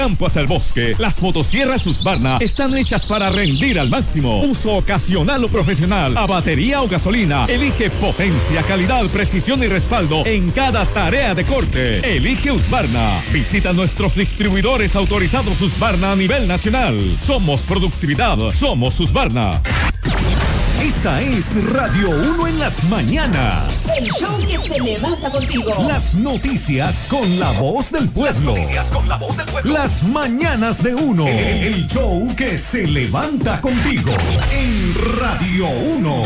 Campo hasta el bosque, las motosierras Husqvarna están hechas para rendir al máximo. Uso ocasional o profesional, a batería o gasolina. Elige potencia, calidad, precisión y respaldo en cada tarea de corte. Elige Husqvarna. Visita nuestros distribuidores autorizados Husqvarna a nivel nacional. Somos productividad, somos Husqvarna. Esta es Radio 1 en las mañanas. El show que se levanta contigo. Las noticias con la voz del pueblo. Las mañanas de 1. El show que se levanta contigo en Radio 1.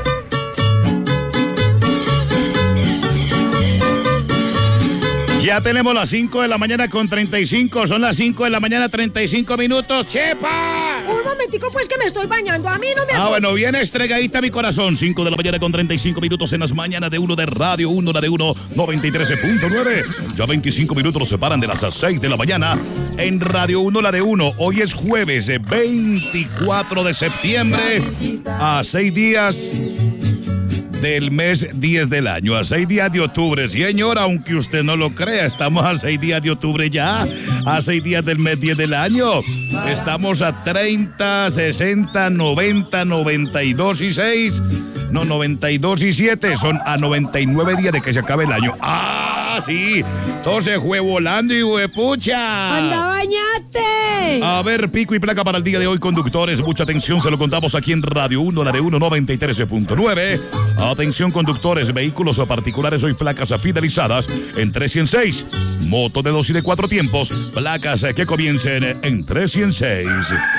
Ya tenemos las 5 de la mañana con 35. Son las 5 de la mañana 35 minutos. ¡Chepa! Un momentico, pues que me estoy bañando. A mí no me... Bueno, bien estregadita mi corazón. 5 de la mañana con 35 minutos en las mañanas de 1 de Radio 1, la de 1, 93.9. Ya 25 minutos nos separan de las 6 de la mañana en Radio 1, la de 1. Hoy es jueves 24 de septiembre. A 6 días del mes 10 del año, a 6 días de octubre. Señor, aunque usted no lo crea, estamos a 6 días de octubre ya, a 6 días del mes 10 del año. Estamos a 30, 60, 90, 92 y 6. No, 92 y 7. Son a 99 días de que se acabe el año. ¡Ah, sí! Todo se fue volando y huepucha. ¡Anda, bañate! A ver, pico y placa para el día de hoy, conductores. Mucha atención, se lo contamos aquí en Radio 1, la de 1, 93.9. Atención, conductores, vehículos o particulares, hoy placas fidelizadas en 3 y en 6. Moto de 2 y de 4 tiempos, placas que comiencen en 3 y en 6.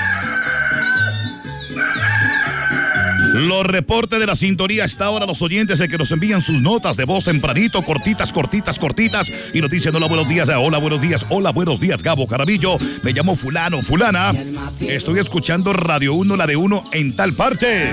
Los reportes de la sintonía hasta ahora, los oyentes que nos envían sus notas de voz tempranito, cortitas, y nos dicen hola, buenos días, hola, buenos días, Gabo Jaramillo, me llamo fulano, fulana, estoy escuchando Radio 1, la de 1 en tal parte.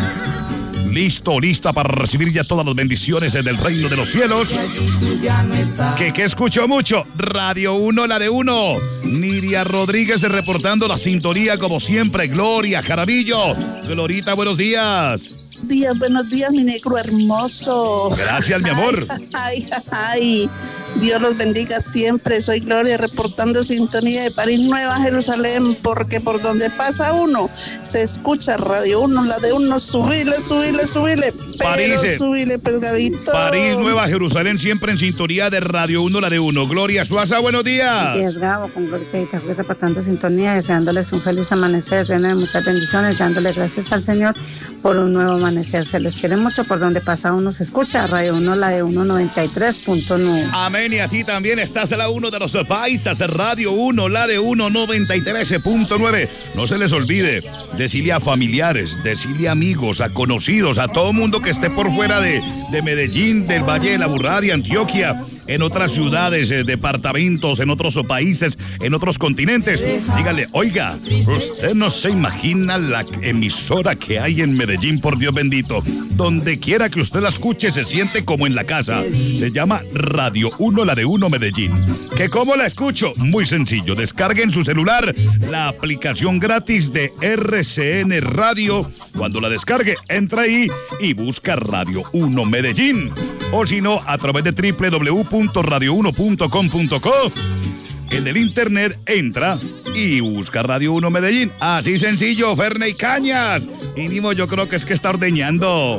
Lista para recibir ya todas las bendiciones del reino de los cielos. Que escucho mucho. Radio 1, la de 1. Nidia Rodríguez reportando la sintonía como siempre. Gloria Jaramillo. Glorita, buenos días. Buenos días, mi negro hermoso. Gracias, mi amor. Ay. Dios los bendiga siempre. Soy Gloria reportando sintonía de París, Nueva Jerusalén, porque por donde pasa uno se escucha Radio 1, la de 1. Subile. París, subile, pesgadito. París, Nueva Jerusalén, siempre en sintonía de Radio 1, la de 1. Gloria Suaza, buenos días. Buenos días, Gabo, con Gloria reportando sintonía, deseándoles un feliz amanecer, lleno de muchas bendiciones, dándole gracias al Señor por un nuevo amanecer. Se les quiere mucho, por donde pasa uno se escucha Radio 1, la de 1, 93.9. Amén. Y a ti también estás en la 1 de los paisas, Radio 1, la de 1, 93.9. No se les olvide, decirle a familiares, decirle a amigos, a conocidos, a todo mundo que esté por fuera de Medellín, del Valle de la Aburrá, de Antioquia, en otras ciudades, departamentos, en otros países, en otros continentes. Dígale, oiga, usted no se imagina la emisora que hay en Medellín, por Dios bendito. Donde quiera que usted la escuche, se siente como en la casa. Se llama Radio 1, la de 1 Medellín. ¿Que cómo la escucho? Muy sencillo. Descargue en su celular la aplicación gratis de RCN Radio. Cuando la descargue, entra ahí y busca Radio 1 Medellín. O si no, a través de www.radio1.com.co. En el internet entra y busca Radio 1 Medellín. Así sencillo, Ferney Cañas. Mínimo, yo creo que es que está ordeñando.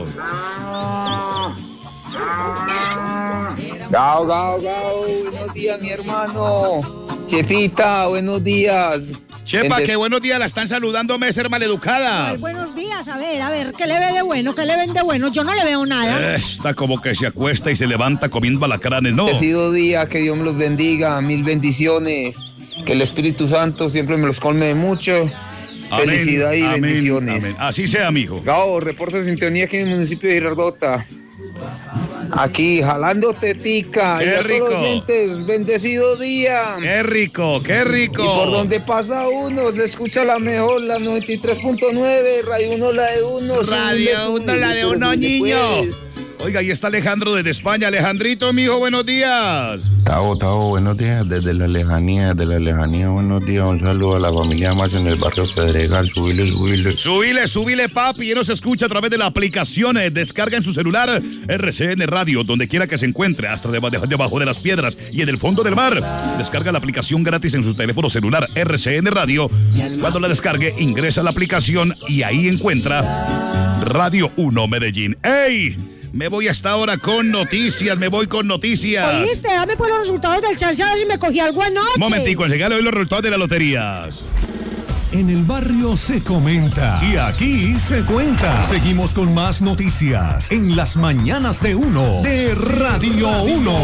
Gao. Buenos días, mi hermano. Chefita, buenos días. Chepa, qué buenos días, la están saludando, Messer maleducada. Ay, buenos días, a ver, ¿qué le ve de bueno? ¿Qué le ven de bueno? Yo no le veo nada. Está como que se acuesta y se levanta comiendo alacranes, ¿no? Bendecido día, que Dios me los bendiga, mil bendiciones, que el Espíritu Santo siempre me los colme de mucho. Amén, felicidad y bendiciones. Amén. Así sea, mijo. Gao, reporte de sintonía aquí en el municipio de Girardota. Aquí, jalando tetica. ¡Qué rico! Oyentes, bendecido día. ¡Qué rico! Y por donde pasa uno, se escucha la mejor, la 93.9, Radio 1, la de 1. Radio 1, la de 1, niño. Pues. Oiga, ahí está Alejandro desde España. Alejandrito, mijo, buenos días. Tavo, buenos días, desde la lejanía, buenos días, un saludo a la familia más en el barrio Pedregal, Subile, papi, y nos escucha a través de la aplicación, descarga en su celular RCN Radio, donde quiera que se encuentre, hasta debajo de las piedras y en el fondo del mar. Descarga la aplicación gratis en su teléfono celular RCN Radio. Cuando la descargue, ingresa a la aplicación y ahí encuentra Radio 1 Medellín. ¡Ey! Me voy hasta ahora con noticias, ¿Oíste? Dame por los resultados del chance a ver si me cogí algo anoche. Momentico, enseñale hoy los resultados de las loterías. En el barrio se comenta y aquí se cuenta. Seguimos con más noticias en las mañanas de Uno de Radio 1.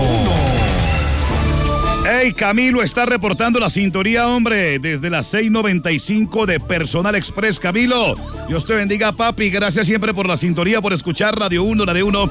Hey, Camilo está reportando la sintonía, hombre, desde las 6:95 de Personal Express. Camilo, Dios te bendiga, papi. Gracias siempre por la sintonía, por escuchar Radio 1, la de 1,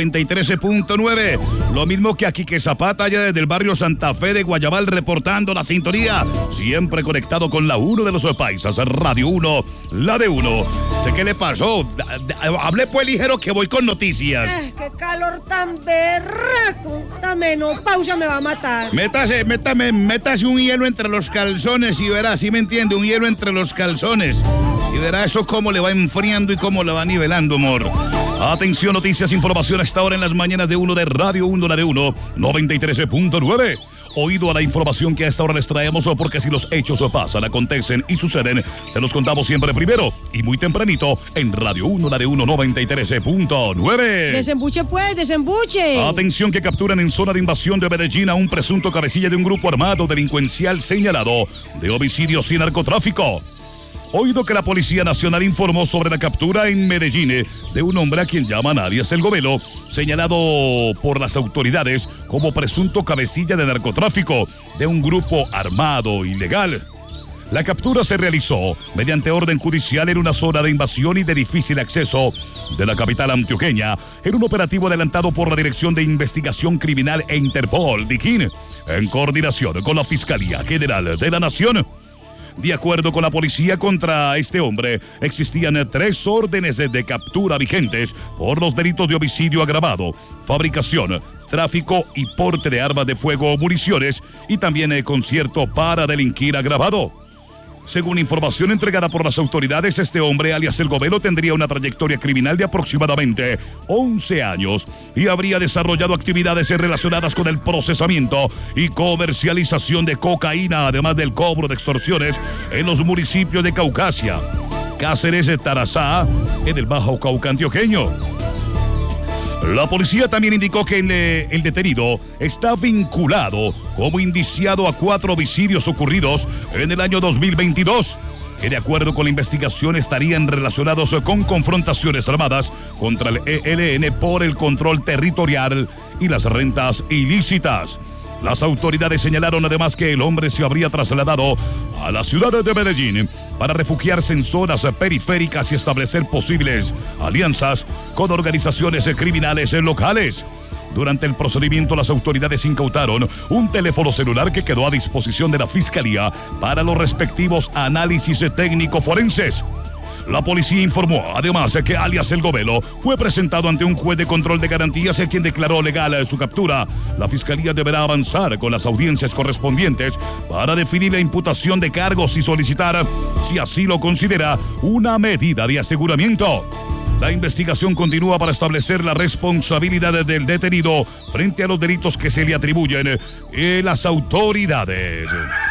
93.9. Lo mismo que aquí, que Zapata, allá desde el barrio Santa Fe de Guayabal, reportando la sintonía. Siempre conectado con la 1 de los paisas, Radio 1, la de 1. ¿Sé qué le pasó? Hablé pues ligero que voy con noticias. ¡Qué calor tan berraco! Esta menopausia me va a matar. Métase un hielo entre los calzones y verá, ¿sí me entiende? Un hielo entre los calzones. Y verá eso cómo le va enfriando y cómo le va nivelando, amor. Atención, noticias, información a esta hora en las mañanas de 1 de Radio 1, la de 1, 93.9. Oído a la información que a esta hora les traemos, porque si los hechos pasan, acontecen y suceden, se los contamos siempre primero y muy tempranito en Radio 1, la de 1, 93.9. Desembuche pues, desembuche. Atención, que capturan en zona de invasión de Medellín a un presunto cabecilla de un grupo armado delincuencial señalado de homicidios y narcotráfico. Oído que la Policía Nacional informó sobre la captura en Medellín de un hombre a quien llaman alias El Gomelo, señalado por las autoridades como presunto cabecilla de narcotráfico de un grupo armado ilegal. La captura se realizó mediante orden judicial en una zona de invasión y de difícil acceso de la capital antioqueña, en un operativo adelantado por la Dirección de Investigación Criminal e Interpol, DICIN, en coordinación con la Fiscalía General de la Nación. De acuerdo con la policía, contra este hombre existían 3 órdenes de captura vigentes por los delitos de homicidio agravado, fabricación, tráfico y porte de armas de fuego o municiones, y también concierto para delinquir agravado. Según información entregada por las autoridades, este hombre, alias El Gomelo, tendría una trayectoria criminal de aproximadamente 11 años y habría desarrollado actividades relacionadas con el procesamiento y comercialización de cocaína, además del cobro de extorsiones en los municipios de Caucasia, Cáceres, Tarazá, en el Bajo Cauca antioqueño. La policía también indicó que el detenido está vinculado como indiciado a 4 homicidios ocurridos en el año 2022, que de acuerdo con la investigación estarían relacionados con confrontaciones armadas contra el ELN por el control territorial y las rentas ilícitas. Las autoridades señalaron además que el hombre se habría trasladado a la ciudad de Medellín para refugiarse en zonas periféricas y establecer posibles alianzas con organizaciones criminales locales. Durante el procedimiento, las autoridades incautaron un teléfono celular que quedó a disposición de la Fiscalía para los respectivos análisis técnico-forenses. La policía informó además que alias El Gomelo fue presentado ante un juez de control de garantías, quien declaró legal su captura. La Fiscalía deberá avanzar con las audiencias correspondientes para definir la imputación de cargos y solicitar, si así lo considera, una medida de aseguramiento. La investigación continúa para establecer la responsabilidad del detenido frente a los delitos que se le atribuyen las autoridades.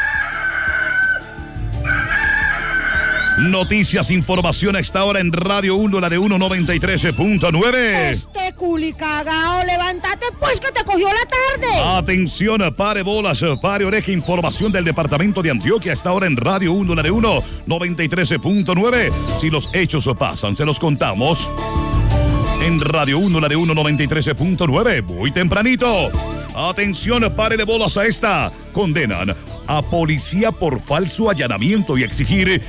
Noticias, información a esta hora en Radio 1, la de 1, 93.9. Este culi cagao, levántate pues que te cogió la tarde. Atención, pare bolas, pare oreja, información del departamento de Antioquia a esta hora en Radio 1, la de 1, 93.9. Si los hechos pasan, se los contamos en Radio 1, la de 1, 93.9, muy tempranito. Atención, pare de bolas a esta. Condenan a policía por falso allanamiento y exigir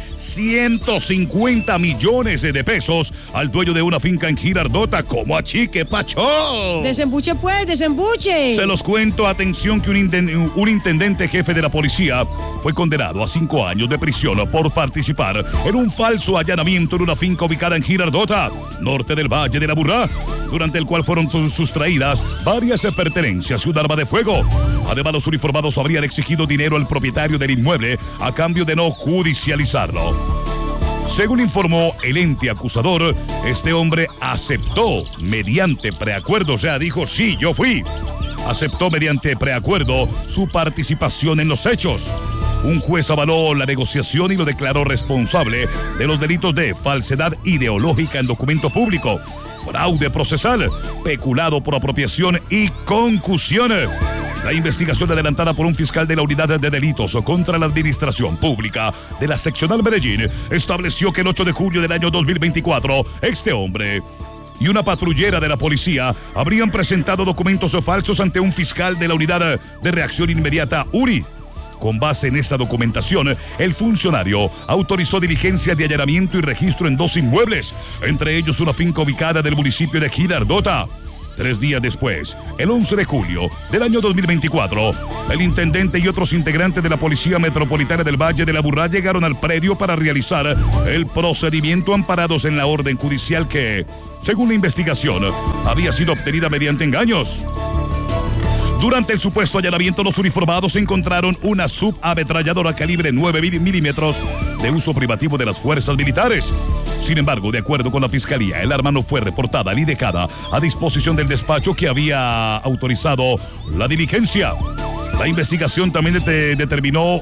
150 millones de pesos al dueño de una finca en Girardota. ¿Cómo achique, Pacho? Desembuche pues, desembuche. Se los cuento, atención, que un intendente jefe de la policía fue condenado a 5 años de prisión por participar en un falso allanamiento en una finca ubicada en Girardota, norte del Valle de la Aburrá, durante el cual fueron sustraídas varias pertenencias y un arma de fuego. Además, los uniformados habrían exigido dinero al propietario del inmueble a cambio de no judicializarlo. Según informó el ente acusador, este hombre aceptó mediante preacuerdo, o sea, dijo, sí, yo fui. Aceptó mediante preacuerdo su participación en los hechos. Un juez avaló la negociación y lo declaró responsable de los delitos de falsedad ideológica en documento público, fraude procesal, peculado por apropiación y concusión. La investigación adelantada por un fiscal de la Unidad de Delitos contra la Administración Pública de la Seccional Medellín estableció que el 8 de julio del año 2024, este hombre y una patrullera de la policía habrían presentado documentos falsos ante un fiscal de la Unidad de Reacción Inmediata, URI. Con base en esa documentación, el funcionario autorizó diligencia de allanamiento y registro en 2 inmuebles, entre ellos una finca ubicada del municipio de Girardota. 3 días después, el 11 de julio del año 2024, el intendente y otros integrantes de la Policía Metropolitana del Valle de la Aburrá llegaron al predio para realizar el procedimiento amparados en la orden judicial que, según la investigación, había sido obtenida mediante engaños. Durante el supuesto allanamiento, los uniformados encontraron una subametralladora calibre 9 milímetros de uso privativo de las fuerzas militares. Sin embargo, de acuerdo con la fiscalía, el arma no fue reportada ni dejada a disposición del despacho que había autorizado la diligencia. La investigación también determinó,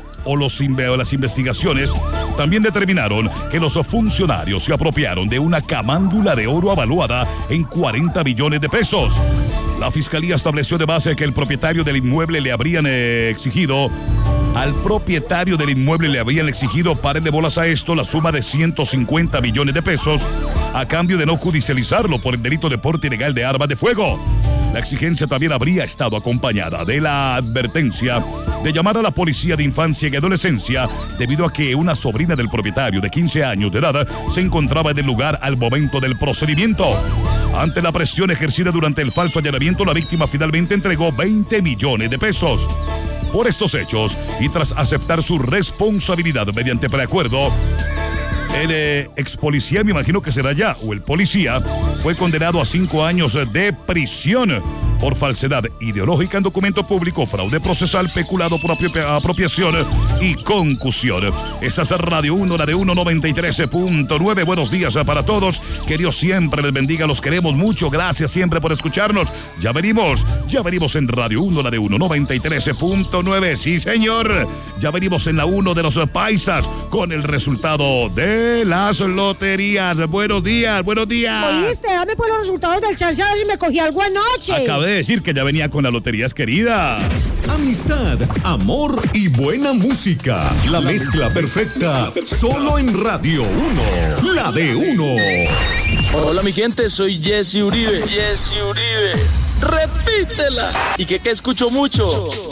las investigaciones también determinaron que los funcionarios se apropiaron de una camándula de oro avaluada en 40 millones de pesos. La fiscalía estableció de base que el propietario del inmueble le habrían exigido párenle bolas a esto, la suma de 150 millones de pesos a cambio de no judicializarlo por el delito de porte ilegal de armas de fuego. La exigencia también habría estado acompañada de la advertencia de llamar a la policía de infancia y adolescencia debido a que una sobrina del propietario de 15 años de edad se encontraba en el lugar al momento del procedimiento. Ante la presión ejercida durante el falso allanamiento, la víctima finalmente entregó 20 millones de pesos. Por estos hechos y tras aceptar su responsabilidad mediante preacuerdo, el ex policía, me imagino que será ya, o el policía, fue condenado a 5 años de prisión por falsedad ideológica en documento público, fraude procesal, peculado por apropiación y concusión. Esta es Radio 1, la de 193.9. Buenos días para todos. Que Dios siempre les bendiga. Los queremos mucho. Gracias siempre por escucharnos. Ya venimos en Radio 1, la de 193.9. Sí, señor. Ya venimos en la 1 de los paisas con el resultado de las loterías. Buenos días, buenos días. Oíste, dame por los resultados del chance a ver si me cogí algo anoche. Acabé de decir que ya venía con las loterías, querida. Amistad, amor y buena música. La mezcla perfecta solo en Radio 1, la de 1. Hola mi gente, soy Jesse Uribe. Repítela. ¿Y qué escucho mucho?